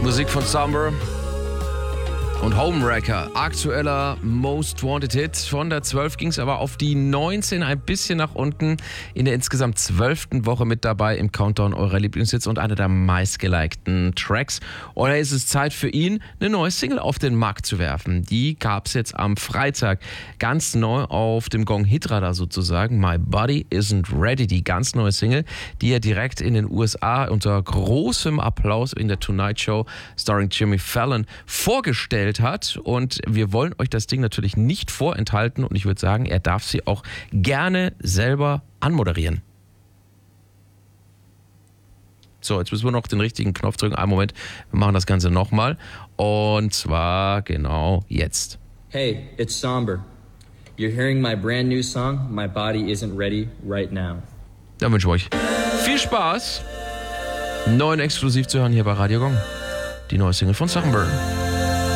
Musik von Summer und Homewrecker, aktueller Most Wanted Hit. Von der 12 ging es aber auf die 19, ein bisschen nach unten, in der insgesamt 12. Woche mit dabei im Countdown eurer Lieblingshits und einer der meistgelikten Tracks. Oder ist es Zeit für ihn, eine neue Single auf den Markt zu werfen? Die gab es jetzt am Freitag ganz neu auf dem Gong Hitradar sozusagen. My Body Isn't Ready, die ganz neue Single, die er direkt in den USA unter großem Applaus in der Tonight Show starring Jimmy Fallon vorgestellt hat, und wir wollen euch das Ding natürlich nicht vorenthalten, und ich würde sagen, er darf sie auch gerne selber anmoderieren. So, jetzt müssen wir noch den richtigen Knopf drücken. Einen Moment, wir machen das Ganze nochmal, und zwar genau jetzt. Hey, it's Somber. You're hearing my brand new song, My Body Isn't Ready right now. Dann wünsche ich euch viel Spaß. Neuen exklusiv zu hören hier bei Radio Gong. Die neue Single von Somber.